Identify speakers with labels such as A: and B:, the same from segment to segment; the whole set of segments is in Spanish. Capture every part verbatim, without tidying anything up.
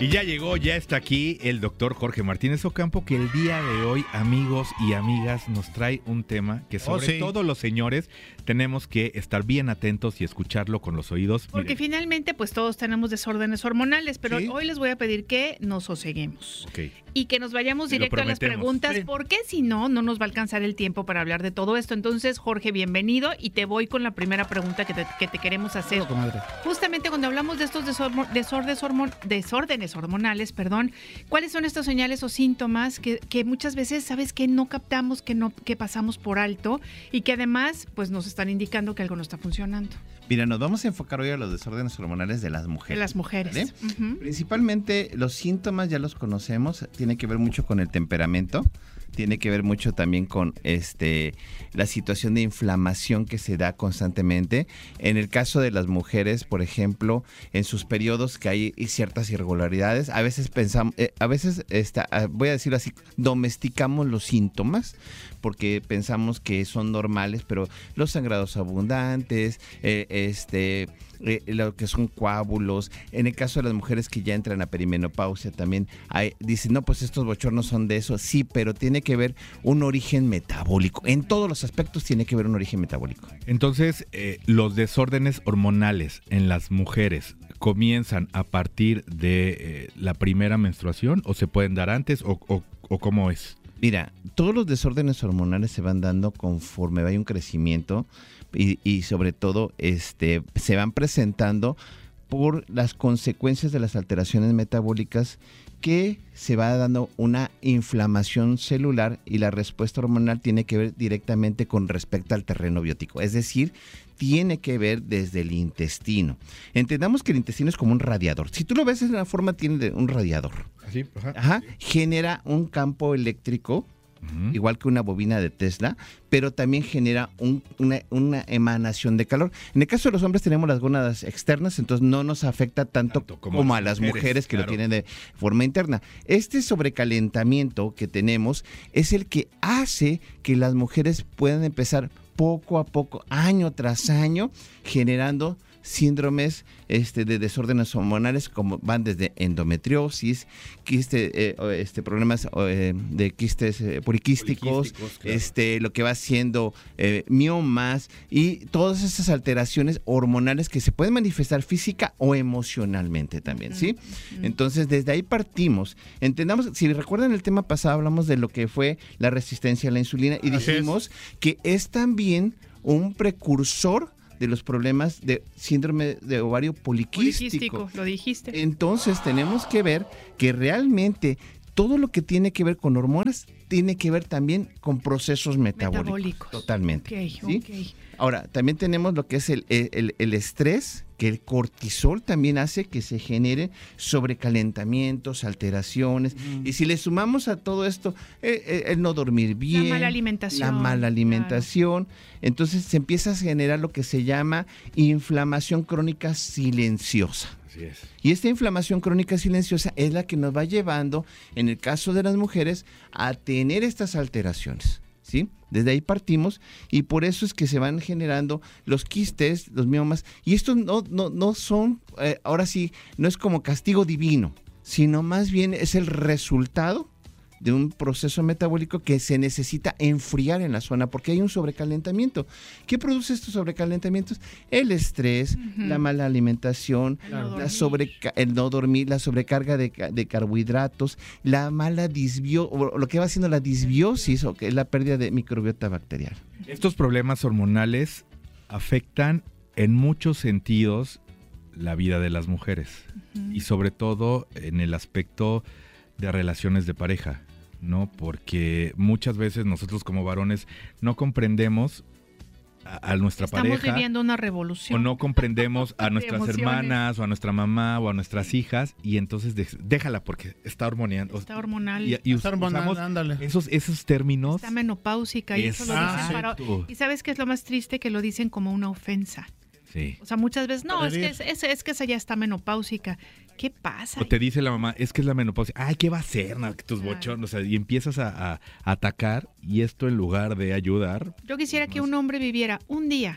A: Y ya llegó, ya está aquí el doctor Jorge Martínez Ocampo, que el día de hoy, amigos y amigas, nos trae un tema que sobre
B: Oh, sí.
A: todo los señores tenemos que estar bien atentos y escucharlo con los oídos.
C: Porque
A: Miren.
C: finalmente pues todos tenemos desórdenes hormonales, pero
B: Sí.
C: hoy les voy a pedir que nos soseguemos
A: Ok.
C: y que nos vayamos
A: Te lo
C: directo a las
A: prometemos.
C: preguntas,
B: Sí.
C: porque si no, no nos va a alcanzar el tiempo para hablar de todo esto. Entonces, Jorge, bienvenido y te voy con la primera pregunta que te, que te queremos hacer.
B: Claro, comadre.
C: Justamente cuando hablamos de estos desormo- desórdenes, hormon- desórdenes hormonales, perdón, ¿cuáles son estos señales o síntomas que, que muchas veces, sabes, que no captamos, que no que pasamos por alto y que además pues nos están indicando que algo no está funcionando?
D: Mira, nos vamos a enfocar hoy a los desórdenes hormonales de las mujeres.
C: De las mujeres.
D: ¿Vale?
C: Ujú.
D: Principalmente los síntomas ya los conocemos, tiene que ver mucho con el temperamento, tiene que ver mucho también con este la situación de inflamación que se da constantemente. En el caso de las mujeres, por ejemplo, en sus periodos que hay ciertas irregularidades, a veces pensamos, eh, a veces esta, voy a decirlo así, domesticamos los síntomas porque pensamos que son normales, pero los sangrados abundantes, eh, este Eh, lo que son coágulos, en el caso de las mujeres que ya entran a perimenopausia también hay, dicen, no, pues estos bochornos son de eso, sí, pero tiene que ver un origen metabólico, en todos los aspectos tiene que ver un origen metabólico.
A: Entonces, eh, los desórdenes hormonales en las mujeres comienzan a partir de eh, la primera menstruación o se pueden dar antes o, o, o cómo es.
D: Mira, todos los desórdenes hormonales se van dando conforme vaya un crecimiento y, y sobre todo este, se van presentando por las consecuencias de las alteraciones metabólicas que se va dando una inflamación celular y la respuesta hormonal tiene que ver directamente con respecto al terreno biótico, es decir, tiene que ver desde el intestino. Entendamos que el intestino es como un radiador. Si tú lo ves de una forma, tiene un radiador.
A: Así, ajá.
D: Ajá, genera un campo eléctrico,
A: Ujú.
D: igual que una bobina de Tesla, pero también genera un- una, una emanación de calor. En el caso de los hombres tenemos las gónadas externas, entonces no nos afecta tanto,
A: Tanto
D: como,
A: como
D: a
A: las
D: las mujeres,
A: mujeres,
D: que
A: claro.
D: lo tienen de forma interna. Este sobrecalentamiento que tenemos es el que hace que las mujeres puedan empezar poco a poco, año tras año, generando síndromes este, de desórdenes hormonales, como van desde endometriosis, quiste, eh, o, este, problemas eh, de quistes eh, poliquísticos,
A: Poliquísticos, claro.
D: este, lo que va siendo eh, miomas y todas esas alteraciones hormonales que se pueden manifestar física o emocionalmente también, ¿sí?
C: Ujú.
D: Entonces, desde ahí partimos. Entendamos, si recuerdan el tema pasado, hablamos de lo que fue la resistencia a la insulina y
B: Así es.
D: dijimos que es también un precursor de los problemas de síndrome de ovario poliquístico.
C: Poliquístico, lo dijiste.
D: Entonces tenemos que ver que realmente todo lo que tiene que ver con hormonas tiene que ver también con procesos metabólicos.
C: Metabólicos.
D: Totalmente.
C: Ok,
D: ¿sí?
C: ok.
D: Ahora, también tenemos lo que es el, el- el estrés, que el cortisol también hace que se generen sobrecalentamientos, alteraciones. Y si le sumamos a todo esto eh, eh, el no dormir bien,
C: mala alimentación,
D: la mala alimentación, entonces se empieza a generar lo que se llama inflamación crónica silenciosa.
A: Así es.
D: Y esta inflamación crónica silenciosa es la que nos va llevando, en el caso de las mujeres, a tener estas alteraciones, ¿sí? Desde ahí partimos y por eso es que se van generando los quistes, los miomas, y estos no, no, no son, eh, ahora sí, no es como castigo divino, sino más bien es el resultado de un proceso metabólico que se necesita enfriar en la zona porque hay un sobrecalentamiento. ¿Qué produce estos sobrecalentamientos? El estrés,
C: Ujú.
D: la mala alimentación,
C: El no
D: la
C: dormir.
D: sobreca- el no dormir, la sobrecarga de, ca- de carbohidratos, la mala disbio, o lo que va haciendo la disbiosis, o que es la pérdida de microbiota bacterial.
A: Estos problemas hormonales afectan en muchos sentidos la vida de las mujeres
C: Ujú.
A: y sobre todo en el aspecto de relaciones de pareja, ¿no? Porque muchas veces nosotros como varones no comprendemos a, a nuestra
C: Estamos
A: pareja
C: viviendo una
A: o
C: revolución.
A: no comprendemos a
C: de
A: nuestras
C: emociones.
A: hermanas o a nuestra mamá o a nuestras hijas y entonces de- déjala porque está hormoneando.
C: Está hormonal.
A: Y, y us-
B: Está hormonal,
A: usamos
B: ándale.
A: esos, esos términos.
C: Está menopáusica y eso lo dicen para...
A: Exacto.
C: Y ¿sabes qué es lo más triste? Que lo dicen como una ofensa.
A: Sí.
C: O sea, muchas veces, no,
B: Para
C: es que,
B: herir.
C: es, es, es que esa ya está menopáusica. ¿Qué pasa?
A: O te dice la mamá, es que es la menopausia. Ay, ¿qué va a hacer? No, que tus
C: Claro.
A: bochornos. O sea, y empiezas a, a- a atacar y esto en lugar de ayudar.
C: Yo quisiera que un hombre viviera un día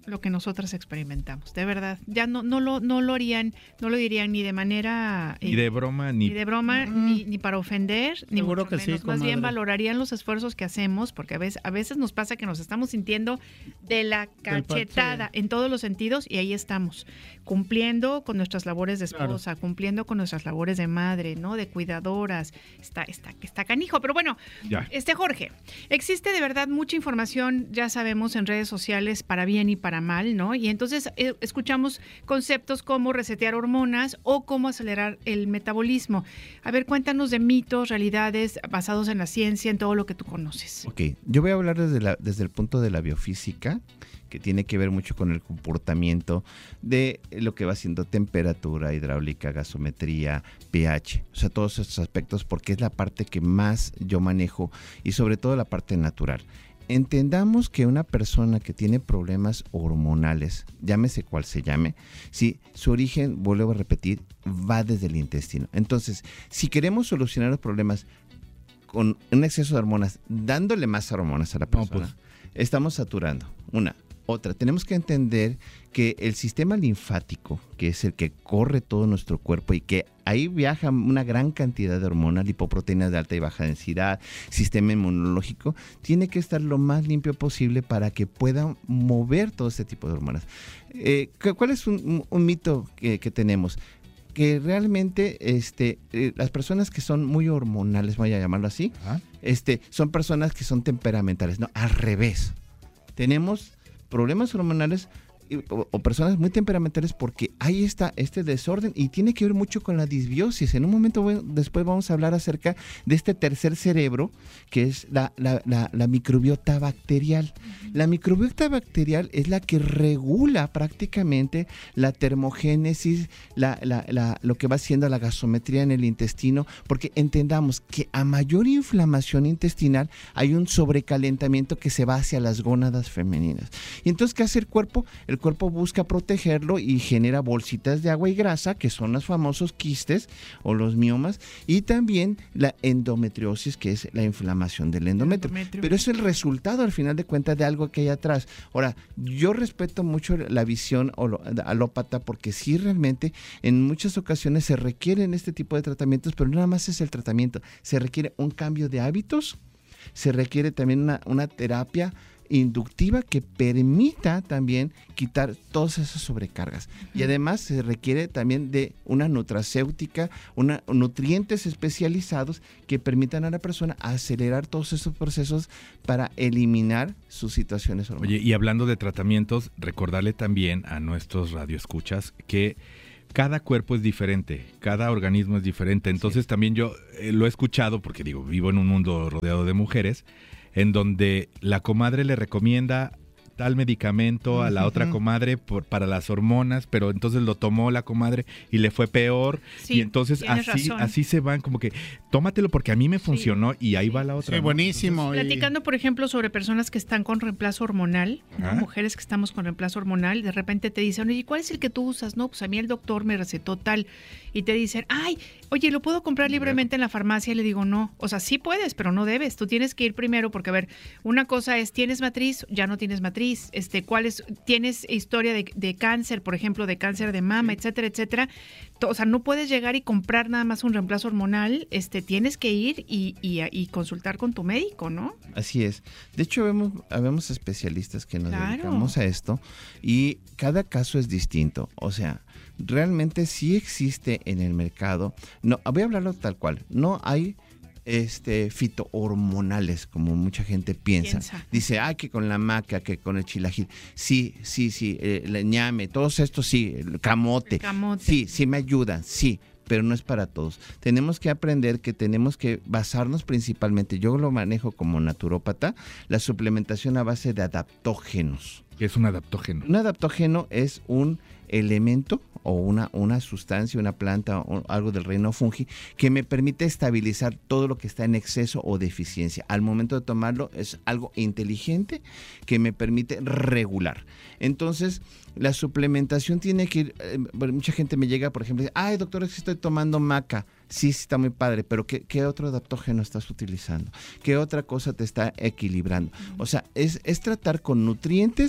C: lo que nosotras experimentamos, de verdad. Ya no no lo no lo harían, no lo dirían ni de manera
A: eh, ni de broma ni,
C: ni de broma mm. ni, ni para ofender, ni
B: seguro
C: mucho
B: que
C: menos.
B: sí,
C: Más
B: comadre.
C: bien valorarían los esfuerzos que hacemos, porque a veces a veces nos pasa que nos estamos sintiendo de la cachetada en todos los sentidos, y ahí estamos, cumpliendo con nuestras labores de esposa, claro. cumpliendo con nuestras labores de madre, ¿no? De cuidadoras. Está está está canijo, pero bueno, ya. Este Jorge, existe de verdad mucha información, ya sabemos, en redes sociales para bien y para mal, ¿no? Y entonces eh, escuchamos conceptos como resetear hormonas o cómo acelerar el metabolismo. A ver, cuéntanos de mitos, realidades basados en la ciencia, en todo lo que tú conoces.
D: Ok, yo voy a hablar desde, la, desde el punto de la biofísica, que tiene que ver mucho con el comportamiento de lo que va siendo temperatura, hidráulica, gasometría, pH, o sea, todos estos aspectos, porque es la parte que más yo manejo y sobre todo la parte natural. Entendamos que una persona que tiene problemas hormonales, llámese cual se llame, si su origen, vuelvo a repetir, va desde el intestino. Entonces, si queremos solucionar los problemas con un exceso de hormonas, dándole más hormonas a la persona, no, pues. estamos saturando. Una. Otra, tenemos que entender que el sistema linfático, que es el que corre todo nuestro cuerpo y que ahí viaja una gran cantidad de hormonas, lipoproteínas de alta y baja densidad, sistema inmunológico, tiene que estar lo más limpio posible para que pueda mover todo este tipo de hormonas. Eh, ¿Cuál es un, un mito que, que tenemos? Que realmente este, eh, las personas que son muy hormonales, voy a llamarlo así, ¿Ah? este, son personas que son temperamentales. No, al revés. Tenemos problemas hormonales o, o personas muy temperamentales porque hay esta, este desorden y tiene que ver mucho con la disbiosis. En un momento bueno, después vamos a hablar acerca de este tercer cerebro que es la, la, la, la microbiota bacterial. Uh-huh. La microbiota bacterial es la que regula prácticamente la termogénesis, la, la, la, lo que va siendo la gasometría en el intestino, porque entendamos que a mayor inflamación intestinal hay un sobrecalentamiento que se va hacia las gónadas femeninas. Y entonces, ¿qué hace el cuerpo? El cuerpo busca protegerlo y genera bolsitas de agua y grasa, que son los famosos quistes o los miomas, y también la endometriosis, que es la inflamación del endometrio. endometrio. Pero es el resultado, al final de cuentas, de algo que hay atrás. Ahora, yo respeto mucho la visión alópata porque sí, realmente, en muchas ocasiones se requieren este tipo de tratamientos, pero no nada más es el tratamiento, se requiere un cambio de hábitos, se requiere también una, una terapia inductiva que permita también quitar todas esas sobrecargas. Uh-huh. Y además se requiere también de una nutracéutica, una, nutrientes especializados que permitan a la persona acelerar todos esos procesos para eliminar sus situaciones hormonales.
A: Oye, y hablando de tratamientos, recordarle también a nuestros radioescuchas que cada cuerpo es diferente, cada organismo es diferente. Entonces sí. también yo eh, lo he escuchado porque digo, vivo en un mundo rodeado de mujeres, en donde la comadre le recomienda tal medicamento a la uh-huh. otra comadre por, para las hormonas, pero entonces lo tomó la comadre y le fue peor, sí, y entonces así razón. así se van como que tómatelo porque a mí me funcionó, sí, y ahí sí. va la otra.
B: Sí,
A: ¿no?
B: buenísimo.
C: Entonces, platicando, por ejemplo, sobre personas que están con reemplazo hormonal, ¿no? Mujeres que estamos con reemplazo hormonal, de repente te dicen, oye, ¿cuál es el que tú usas? No, pues a mí el doctor me recetó tal, y te dicen, ay, oye, ¿lo puedo comprar libremente en la farmacia? Y le digo, no, o sea, sí puedes, pero no debes, tú tienes que ir primero, porque a ver, una cosa es, ¿tienes matriz? Ya no tienes matriz, este, ¿cuál es? ¿Tienes historia de, de cáncer, por ejemplo, de cáncer de mama, etcétera, etcétera? O sea, no puedes llegar y comprar nada más un reemplazo hormonal, este, tienes que ir y, y, y consultar con tu médico, ¿no?
D: Así es. De hecho, vemos, habemos especialistas que nos claro. dedicamos a esto y cada caso es distinto. O sea, realmente sí existe en el mercado, no, voy a hablarlo tal cual, no hay este fitohormonales como mucha gente piensa. piensa. Dice, ah, que con la maca, que con el chilajil. Sí, sí, sí, eh, el ñame, todos estos sí, el camote. el camote. Sí, sí me ayudan, sí, pero no es para todos. Tenemos que aprender que tenemos que basarnos principalmente, yo lo manejo como naturópata, la suplementación a base de adaptógenos.
A: ¿Qué es un adaptógeno?
D: Un adaptógeno es un elemento o una, una sustancia, una planta o algo del reino fungi que me permite estabilizar todo lo que está en exceso o deficiencia. Al momento de tomarlo es algo inteligente que me permite regular. Entonces, la suplementación tiene que ir, eh, mucha gente me llega, por ejemplo, ay, doctor, es que estoy tomando maca. Sí, sí, está muy padre, pero ¿qué, qué otro adaptógeno estás utilizando? ¿Qué otra cosa te está equilibrando? O sea, es, es tratar con nutrientes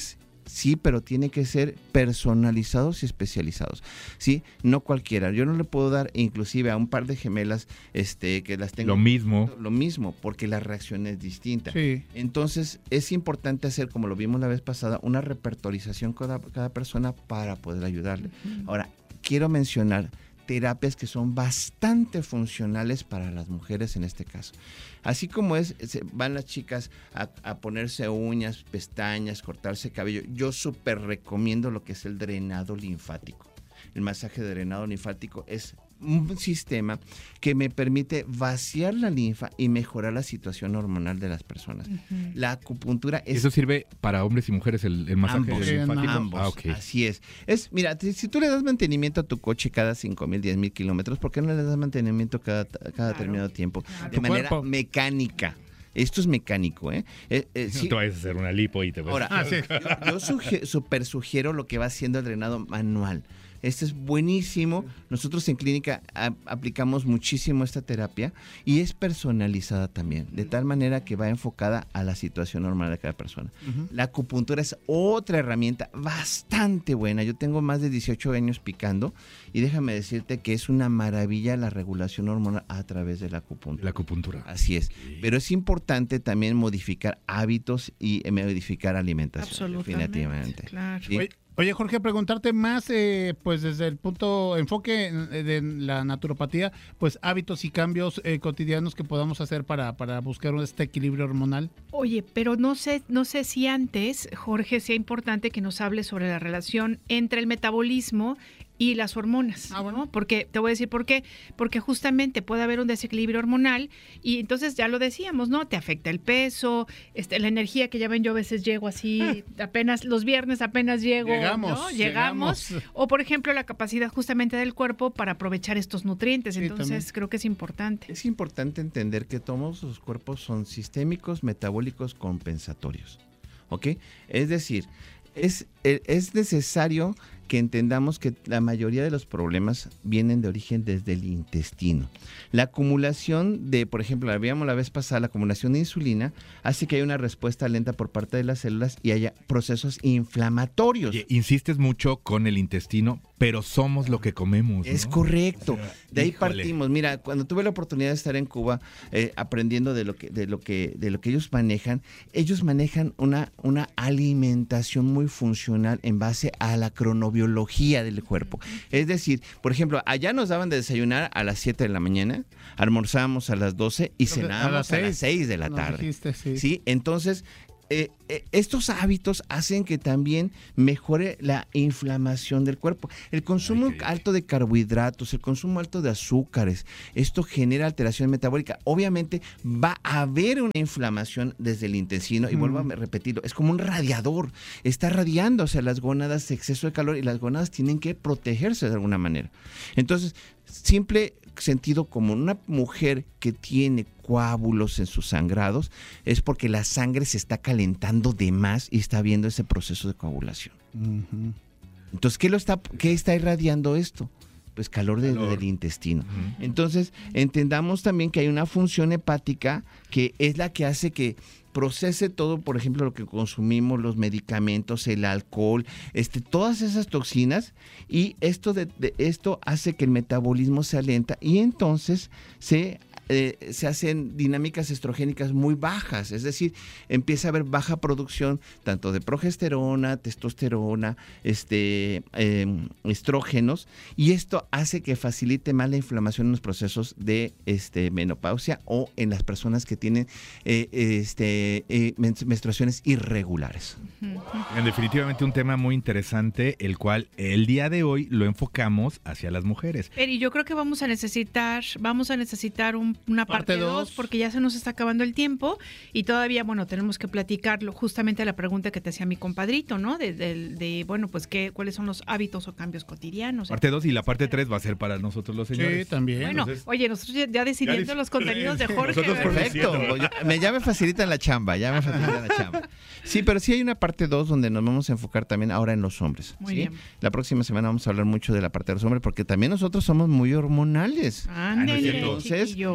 D: Sí, pero tiene que ser personalizados y especializados, ¿sí? No cualquiera. Yo no le puedo dar inclusive a un par de gemelas este, que las tengo...
A: Lo mismo.
D: Lo mismo, porque la reacción es distinta.
B: Sí.
D: Entonces, es importante hacer, como lo vimos la vez pasada, una repertorización cada, cada persona para poder ayudarle. Uh-huh. Ahora, quiero mencionar terapias que son bastante funcionales para las mujeres en este caso. Así como es, se van las chicas a, a ponerse uñas, pestañas, cortarse cabello, yo súper recomiendo lo que es el drenado linfático. El masaje de drenado linfático es un sistema que me permite vaciar la linfa y mejorar la situación hormonal de las personas. Uh-huh. La acupuntura es...
A: ¿Eso sirve para hombres y mujeres el, el masaje
D: ambos,
A: linfático?
D: Ambos,
A: ah, okay.
D: Así es. Es, mira, si tú le das mantenimiento a tu coche cada cinco mil, diez mil kilómetros, ¿por qué no le das mantenimiento cada, cada claro. determinado tiempo? Claro. De manera cuerpo. mecánica. Esto es mecánico, ¿eh? eh, eh
A: no
D: sí.
A: te vayas a hacer una lipo y te vas
D: Ahora,
A: a...
D: ah, sí. yo, yo sugiero, super sugiero lo que va haciendo el drenado manual. Este es buenísimo. Nosotros en clínica a, aplicamos muchísimo esta terapia y es personalizada también, de tal manera que va enfocada a la situación normal de cada persona. Uh-huh. La acupuntura es otra herramienta bastante buena. Yo tengo más de dieciocho años picando y déjame decirte que es una maravilla la regulación hormonal a través de la acupuntura.
A: La acupuntura.
D: Así es. Sí. Pero es importante también modificar hábitos y modificar alimentación.
C: Absolutamente.
D: Definitivamente.
C: Claro.
D: ¿Sí?
B: Oye, Oye, Jorge, preguntarte más, eh, pues desde el punto enfoque de la naturopatía, pues hábitos y cambios eh, cotidianos que podamos hacer para, para buscar este equilibrio hormonal.
C: Oye, pero no sé, no sé si antes, Jorge, sea importante que nos hable sobre la relación entre el metabolismo y las hormonas, ah, bueno. ¿no? Porque te voy a decir por qué, porque justamente puede haber un desequilibrio hormonal y entonces ya lo decíamos, ¿no? Te afecta el peso, este, la energía que ya ven, yo a veces llego así, apenas los viernes apenas llego,
B: llegamos,
C: ¿no? Llegamos, llegamos. O por ejemplo la capacidad justamente del cuerpo para aprovechar estos nutrientes, sí, entonces también. Creo que es importante.
D: Es importante entender que todos los cuerpos son sistémicos, metabólicos, compensatorios, ¿ok? Es decir, es, es necesario que entendamos que la mayoría de los problemas vienen de origen desde el intestino. La acumulación de, por ejemplo, la veíamos la vez pasada, la acumulación de insulina hace que haya una respuesta lenta por parte de las células y haya procesos inflamatorios.
A: Oye, insistes mucho con el intestino, pero somos lo que comemos, ¿no?
D: Es correcto.
A: O sea,
D: de ahí
A: híjole.
D: partimos. Mira, cuando tuve la oportunidad de estar en Cuba eh, aprendiendo de lo que de lo que de lo que ellos manejan, ellos manejan una una alimentación muy funcional en base a la cronobiología del cuerpo. Es decir, por ejemplo, allá nos daban de desayunar a las siete de la mañana, almorzábamos a las doce y cenábamos a las seis de la tarde.
B: Dijiste, sí.
D: ¿Sí? Entonces, Eh, eh, estos hábitos hacen que también mejore la inflamación del cuerpo. El consumo Ay, alto de carbohidratos, el consumo alto de azúcares, esto genera alteración metabólica. Obviamente va a haber una inflamación desde el intestino y mm. vuelvo a repetirlo, es como un radiador, está radiando hacia las gónadas de exceso de calor y las gónadas tienen que protegerse de alguna manera. Entonces, simple sentido común, una mujer que tiene coágulos en sus sangrados es porque la sangre se está calentando de más y está habiendo ese proceso de coagulación. Uh-huh. Entonces, ¿qué lo está, qué está irradiando esto? Pues calor, de, calor. del intestino. Uh-huh. Entonces, entendamos también que hay una función hepática que es la que hace que procese todo, por ejemplo, lo que consumimos, los medicamentos, el alcohol, este, todas esas toxinas, y esto de, de esto hace que el metabolismo se alenta y entonces se Eh, se hacen dinámicas estrogénicas muy bajas, es decir, empieza a haber baja producción tanto de progesterona, testosterona, este, eh, estrógenos, y esto hace que facilite más la inflamación en los procesos de este, menopausia o en las personas que tienen eh, este, eh, menstruaciones irregulares.
A: Definitivamente un tema muy interesante, el cual el día de hoy lo enfocamos hacia las mujeres.
C: Pero yo creo que vamos a necesitar, vamos a necesitar un una parte dos, porque ya se nos está acabando el tiempo y todavía, bueno, tenemos que platicarlo, justamente la pregunta que te hacía mi compadrito, ¿no? De, de, de bueno, pues, ¿qué, ¿cuáles son los hábitos o cambios cotidianos?
A: Parte dos y la parte tres va a ser para nosotros los señores.
B: Sí, también.
C: Bueno, Entonces, oye, nosotros ya, ya decidiendo ya los contenidos de Jorge.
A: Nosotros
D: perfecto. Me, ya me facilitan la chamba, ya me facilitan la chamba. Sí, pero sí hay una parte dos donde nos vamos a enfocar también ahora en los hombres.
C: Muy
D: ¿sí?
C: bien.
D: La próxima semana vamos a hablar mucho de la parte de los hombres porque también nosotros somos muy hormonales.
C: Ándale,
D: Entonces,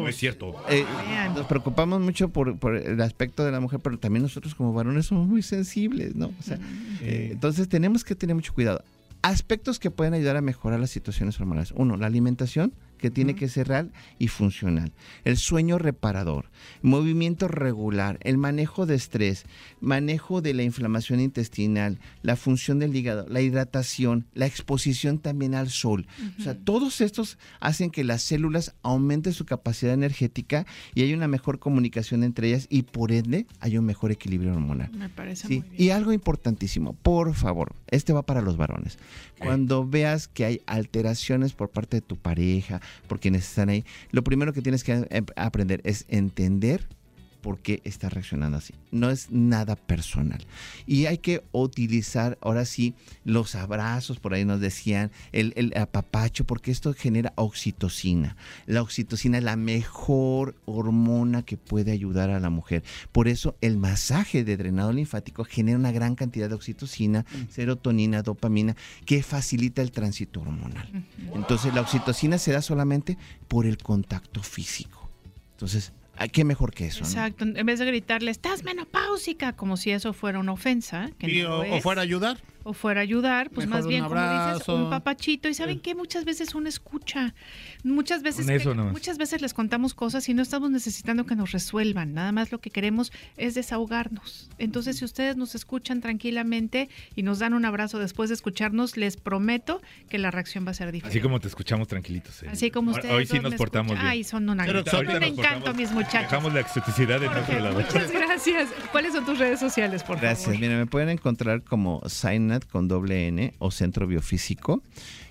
A: No es cierto.
D: Eh, nos preocupamos mucho por, por el aspecto de la mujer, pero también nosotros como varones somos muy sensibles, ¿no? O sea, eh, entonces tenemos que tener mucho cuidado. Aspectos que pueden ayudar a mejorar las situaciones hormonales. Uno, la alimentación, que tiene que ser real y funcional. El sueño reparador, movimiento regular, el manejo de estrés, manejo de la inflamación intestinal, la función del hígado, la hidratación, la exposición también al sol. Uh-huh. O sea, todos estos hacen que las células aumenten su capacidad energética y hay una mejor comunicación entre ellas y por ende hay un mejor equilibrio hormonal.
C: Me parece
D: ¿sí?
C: muy bien.
D: Y algo importantísimo, por favor, este va para los varones. Cuando veas que hay alteraciones por parte de tu pareja, por quienes están ahí, lo primero que tienes que aprender es entender por qué está reaccionando así. No es nada personal. Y hay que utilizar, ahora sí, los abrazos, por ahí nos decían, el, el apapacho, porque esto genera oxitocina. La oxitocina es la mejor hormona que puede ayudar a la mujer. Por eso el masaje de drenado linfático genera una gran cantidad de oxitocina, serotonina, dopamina, que facilita el tránsito hormonal. Entonces la oxitocina se da solamente por el contacto físico. Entonces, ¿qué mejor que eso?
C: Exacto, ¿no? En vez de gritarle, estás menopáusica, como si eso fuera una ofensa. Que
B: y,
C: no
B: o, o fuera a ayudar.
C: O fuera a ayudar, pues
B: Mejor
C: más bien,
B: un
C: como dices,
B: abrazo.
C: un papachito. Y ¿saben qué? Muchas veces uno escucha. Muchas veces,
A: Con eso
C: que-
A: nomás.
C: muchas veces les contamos cosas y no estamos necesitando que nos resuelvan. Nada más lo que queremos es desahogarnos. Entonces, si ustedes nos escuchan tranquilamente y nos dan un abrazo después de escucharnos, les prometo que la reacción va a ser diferente.
A: Así como te escuchamos tranquilitos. ¿eh?
C: Así como
A: Hoy-
C: ustedes
A: Hoy sí
C: dos
A: nos
C: me
A: portamos
C: escuchan.
A: bien.
C: Ay, son una
B: Pero
C: un
B: ahorita
A: nos
C: encanto,
A: portamos-
C: mis muchachos.
A: Dejamos la exoticidad en
C: Jorge,
A: otro lado.
C: muchas gracias. ¿Cuáles son tus redes sociales, por
D: Gracias.
C: favor?
D: Mira, me pueden encontrar como Sainat con doble N o Centro Biofísico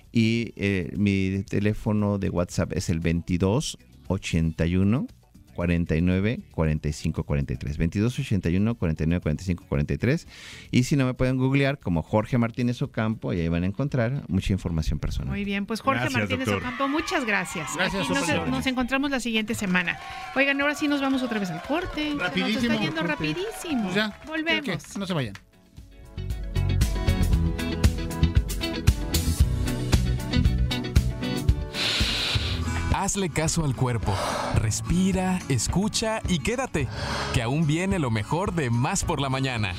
D: y eh, mi teléfono de WhatsApp es el veintidós ochenta y uno cuarenta y nueve cuarenta y cinco cuarenta y tres. veintidós ochenta y uno cuarenta y nueve cuarenta y cinco cuarenta y tres. Y si no, me pueden googlear como Jorge Martínez Ocampo y ahí van a encontrar mucha información personal.
C: Muy bien, pues Jorge
A: Gracias,
C: Martínez
A: doctor.
C: Ocampo, muchas gracias.
B: Gracias,
C: Aquí nos,
B: súper.
C: nos encontramos la siguiente semana. Oigan, ahora sí nos vamos otra vez al corte. Se
B: Rapidísimo.
C: Nos está yendo
B: corte.
C: rapidísimo.
B: Pues ya,
C: Volvemos.
B: ¿qué? No se vayan.
E: Hazle caso al cuerpo. Respira, escucha y quédate, que aún viene lo mejor de Más por la Mañana.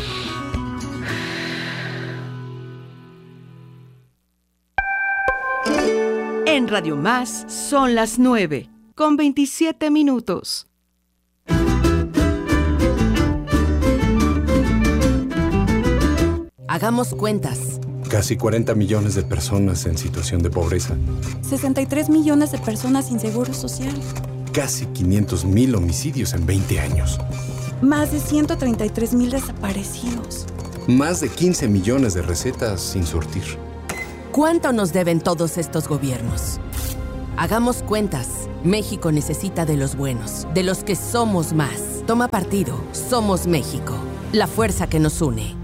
F: En Radio Más son las nueve, con veintisiete minutos.
G: Hagamos cuentas.
H: Casi cuarenta millones de personas en situación de pobreza.
I: sesenta y tres millones de personas sin seguro social.
H: Casi quinientos mil homicidios en veinte años.
I: Más de ciento treinta y tres mil desaparecidos.
H: Más de quince millones de recetas sin surtir.
G: ¿Cuánto nos deben todos estos gobiernos? Hagamos cuentas. México necesita de los buenos, de los que somos más. Toma partido. Somos México. La fuerza que nos une.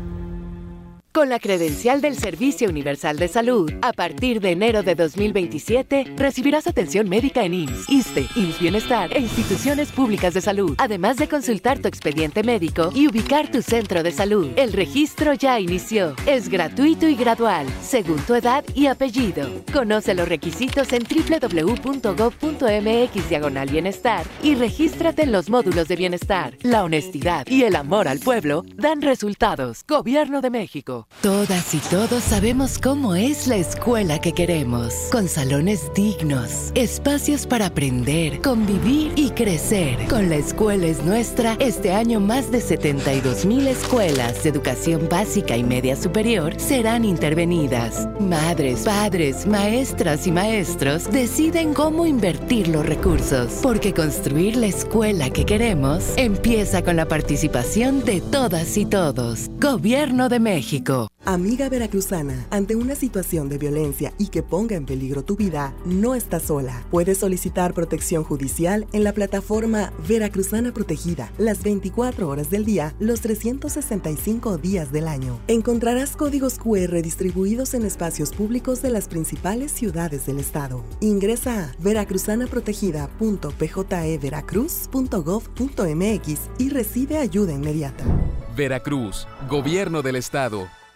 J: Con la credencial del Servicio Universal de Salud, a partir de enero de dos mil veintisiete, recibirás atención médica en I M S S, ISSSTE, I M S S Bienestar e instituciones públicas de salud, además de consultar tu expediente médico y ubicar tu centro de salud. El registro ya inició. Es gratuito y gradual, según tu edad y apellido. Conoce los requisitos en doble u doble u doble u punto gob punto eme equis diagonal bienestar y regístrate en los módulos de bienestar. La honestidad y el amor al pueblo dan resultados. Gobierno de México.
G: Todas y todos sabemos cómo es la escuela que queremos, con salones dignos, espacios para aprender, convivir y crecer. Con La Escuela es Nuestra, este año más de setenta y dos mil escuelas de educación básica y media superior serán intervenidas. Madres, padres, maestras y maestros deciden cómo invertir los recursos, porque construir la escuela que queremos empieza con la participación de todas y todos. Gobierno de México.
K: Amiga veracruzana, ante una situación de violencia y que ponga en peligro tu vida, no estás sola. Puedes solicitar protección judicial en la plataforma Veracruzana Protegida, las veinticuatro horas del día, los trescientos sesenta y cinco días del año. Encontrarás códigos cu erre distribuidos en espacios públicos de las principales ciudades del estado. Ingresa a veracruzana protegida punto p j e veracruz punto gob punto eme equis y recibe ayuda inmediata.
E: Veracruz, Gobierno del Estado.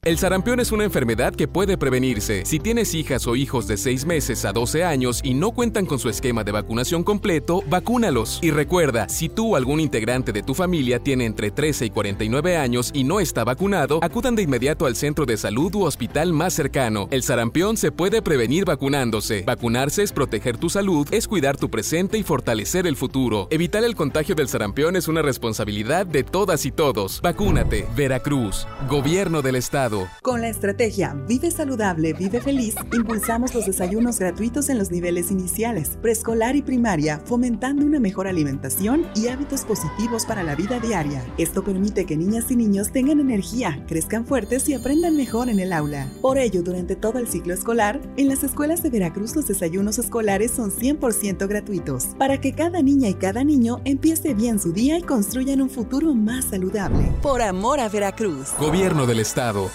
E: El sarampión es una enfermedad que puede prevenirse. Si tienes hijas o hijos de seis meses a doce años y no cuentan con su esquema de vacunación completo, vacúnalos. Y recuerda, si tú o algún integrante de tu familia tiene entre trece y cuarenta y nueve años y no está vacunado, acudan de inmediato al centro de salud u hospital más cercano. El sarampión se puede prevenir vacunándose. Vacunarse es proteger tu salud, es cuidar tu presente y fortalecer el futuro. Evitar el contagio del sarampión es una responsabilidad de todas y todos. Vacúnate. Veracruz. Gobierno del Estado.
K: Con la estrategia Vive Saludable, Vive Feliz, impulsamos los desayunos gratuitos en los niveles iniciales, preescolar y primaria, fomentando una mejor alimentación y hábitos positivos para la vida diaria. Esto permite que niñas y niños tengan energía, crezcan fuertes y aprendan mejor en el aula. Por ello, durante todo el ciclo escolar, en las escuelas de Veracruz los desayunos escolares son cien por ciento gratuitos, para que cada niña y cada niño empiece bien su día y construyan un futuro más saludable. Por amor a Veracruz.
E: Gobierno del Estado.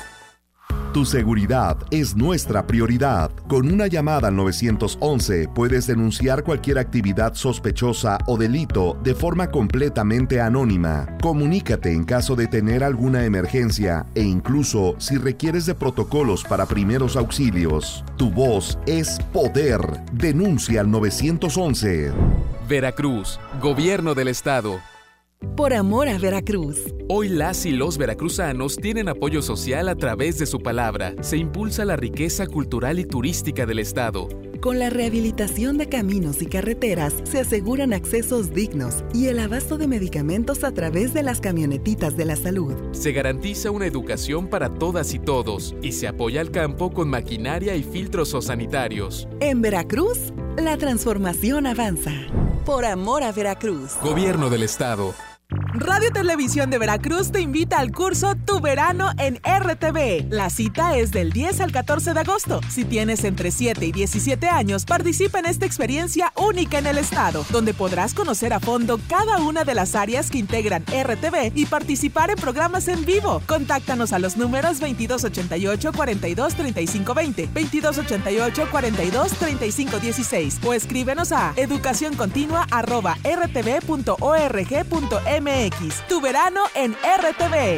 L: Tu seguridad es nuestra prioridad. Con una llamada al nueve once puedes denunciar cualquier actividad sospechosa o delito de forma completamente anónima. Comunícate en caso de tener alguna emergencia e incluso si requieres de protocolos para primeros auxilios. Tu voz es poder. Denuncia al nueve once.
E: Veracruz, Gobierno del Estado.
K: Por amor a Veracruz.
E: Hoy las y los veracruzanos tienen apoyo social a través de su palabra. Se impulsa la riqueza cultural y turística del Estado.
K: Con la rehabilitación de caminos y carreteras se aseguran accesos dignos y el abasto de medicamentos a través de las camionetitas de la salud.
E: Se garantiza una educación para todas y todos y se apoya al campo con maquinaria y filtros sanitarios.
K: En Veracruz, la transformación avanza. Por amor a Veracruz.
E: Gobierno del Estado.
M: Radio Televisión de Veracruz te invita al curso Tu Verano en R T V. La cita es del diez al catorce de agosto. Si tienes entre siete y diecisiete años, participa en esta experiencia única en el estado, donde podrás conocer a fondo cada una de las áreas que integran R T V y participar en programas en vivo. Contáctanos a los números veintidós ochenta y ocho, cuarenta y dos, treinta y cinco veinte, veintidós ochenta y ocho, cuarenta y dos, treinta y cinco dieciséis o escríbenos a educacioncontinua arroba r t v punto org punto m x. Tu verano en R T V.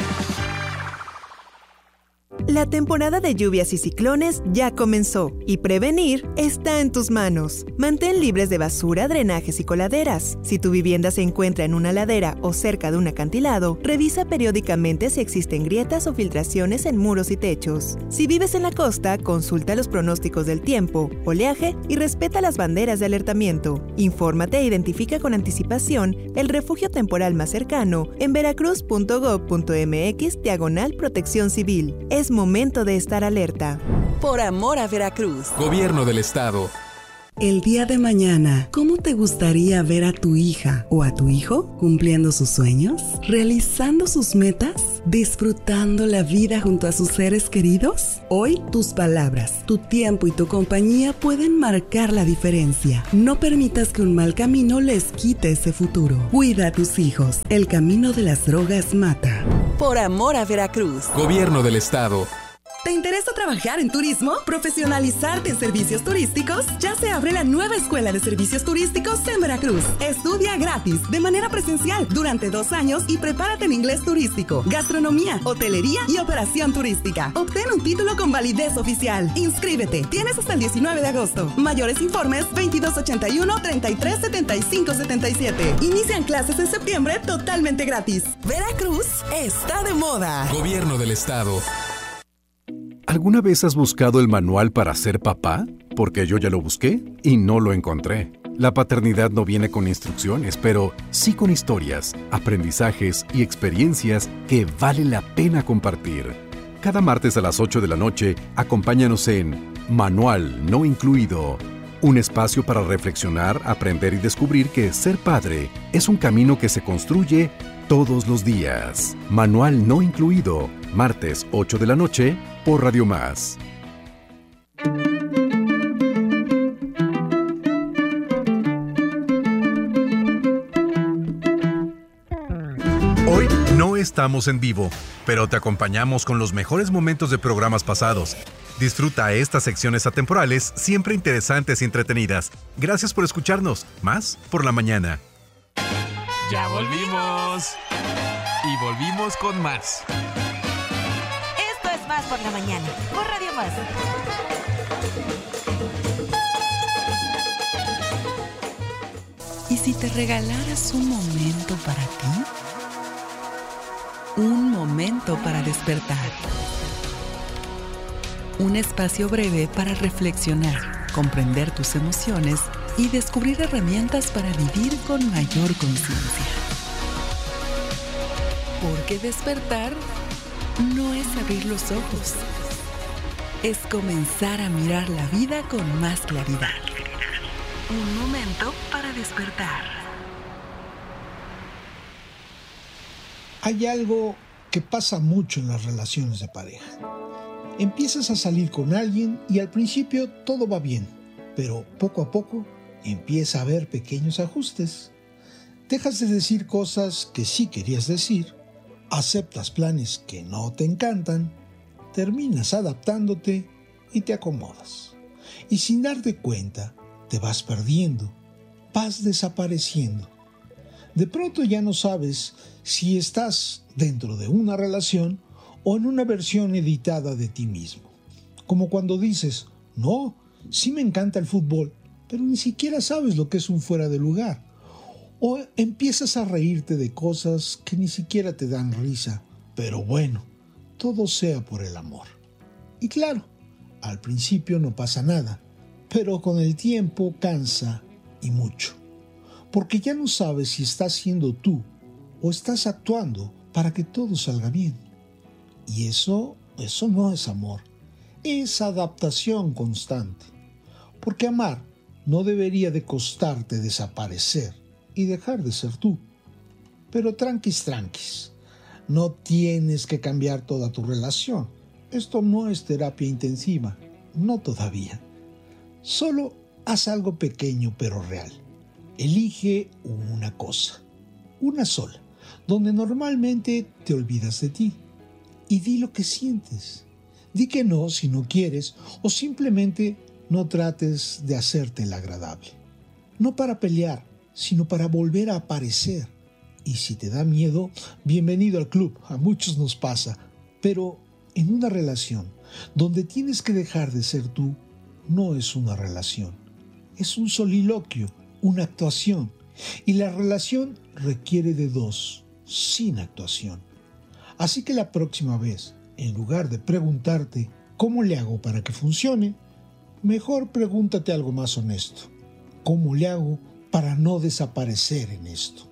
N: La temporada de lluvias y ciclones ya comenzó y prevenir está en tus manos. Mantén libres de basura, drenajes y coladeras. Si tu vivienda se encuentra en una ladera o cerca de un acantilado, revisa periódicamente si existen grietas o filtraciones en muros y techos. Si vives en la costa, consulta los pronósticos del tiempo, oleaje y respeta las banderas de alertamiento. Infórmate e identifica con anticipación el refugio temporal más cercano en veracruz punto gob punto m x diagonal protección civil. Es momento de estar alerta.
K: Por amor a Veracruz.
E: Gobierno del Estado.
K: El día de mañana, ¿cómo te gustaría ver a tu hija o a tu hijo cumpliendo sus sueños, realizando sus metas, disfrutando la vida junto a sus seres queridos? Hoy, tus palabras, tu tiempo y tu compañía pueden marcar la diferencia. No permitas que un mal camino les quite ese futuro. Cuida a tus hijos. El camino de las drogas mata. Por amor a Veracruz.
E: Gobierno del Estado.
K: ¿Te interesa trabajar en turismo? ¿Profesionalizarte en servicios turísticos? Ya se abre la nueva Escuela de Servicios Turísticos en Veracruz. Estudia gratis, de manera presencial, durante dos años y prepárate en inglés turístico, gastronomía, hotelería y operación turística. Obtén un título con validez oficial. Inscríbete. Tienes hasta el diecinueve de agosto. Mayores informes veintidós ochenta y uno, treinta y tres, setenta y cinco setenta y siete. Inician clases en septiembre totalmente gratis. Veracruz está de moda.
E: Gobierno del Estado.
H: ¿Alguna vez has buscado el manual para ser papá? Porque yo ya lo busqué y no lo encontré. La paternidad no viene con instrucciones, pero sí con historias, aprendizajes y experiencias que vale la pena compartir. Cada martes a las ocho de la noche, acompáñanos en Manual No Incluido. Un espacio para reflexionar, aprender y descubrir que ser padre es un camino que se construye todos los días. Manual No Incluido, martes ocho de la noche, por Radio Más.
O: Hoy no estamos en vivo, pero te acompañamos con los mejores momentos de programas pasados. Disfruta estas secciones atemporales siempre interesantes y entretenidas. Gracias por escucharnos. Más por la mañana.
E: Ya volvimos. Y volvimos con más.
P: por la mañana, por Radio Más.
Q: ¿Y si te regalaras un momento para ti? Un momento para despertar. Un espacio breve para reflexionar, comprender tus emociones y descubrir herramientas para vivir con mayor conciencia. Porque despertar no es abrir los ojos, es comenzar a mirar la vida con más claridad. Un momento para despertar.
R: Hay algo que pasa mucho en las relaciones de pareja. Empiezas a salir con alguien y al principio todo va bien, pero poco a poco empieza a haber pequeños ajustes. Dejas de decir cosas que sí querías decir, aceptas planes que no te encantan, terminas adaptándote y te acomodas. Y sin darte cuenta, te vas perdiendo, vas desapareciendo. De pronto ya no sabes si estás dentro de una relación o en una versión editada de ti mismo. Como cuando dices, no, sí me encanta el fútbol, pero ni siquiera sabes lo que es un fuera de lugar. O empiezas a reírte de cosas que ni siquiera te dan risa, pero bueno, todo sea por el amor. Y claro, al principio no pasa nada, pero con el tiempo cansa y mucho, porque ya no sabes si estás siendo tú o estás actuando para que todo salga bien. Y eso, eso no es amor, es adaptación constante, porque amar no debería de costarte desaparecer y dejar de ser tú. Pero tranquis, tranquis, no tienes que cambiar toda tu relación. Esto no es terapia intensiva, no todavía. Solo haz algo pequeño pero real. Elige una cosa, una sola, donde normalmente te olvidas de ti. Y di lo que sientes. Di que no si no quieres o simplemente no trates de hacerte el agradable. No para pelear, sino para volver a aparecer. Y si te da miedo, bienvenido al club, a muchos nos pasa. Pero en una relación donde tienes que dejar de ser tú, no es una relación. Es un soliloquio, una actuación. Y la relación requiere de dos, sin actuación. Así que la próxima vez, en lugar de preguntarte ¿cómo le hago para que funcione?, mejor pregúntate algo más honesto. ¿Cómo le hago para no desaparecer en esto?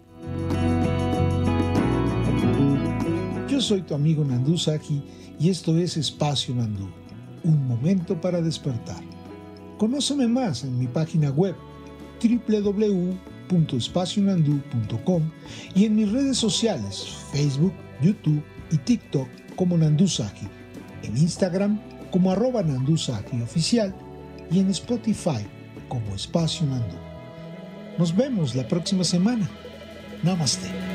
R: Yo soy tu amigo Nandú Saji y esto es Espacio Nandú, un momento para despertar. Conóceme más en mi página web doble u doble u doble u punto espacio nandú punto com y en mis redes sociales Facebook, YouTube y TikTok como Nandú Saji, en Instagram como arroba Nandú Saji oficial y en Spotify como Espacio Nandú. Nos vemos la próxima semana. Namaste.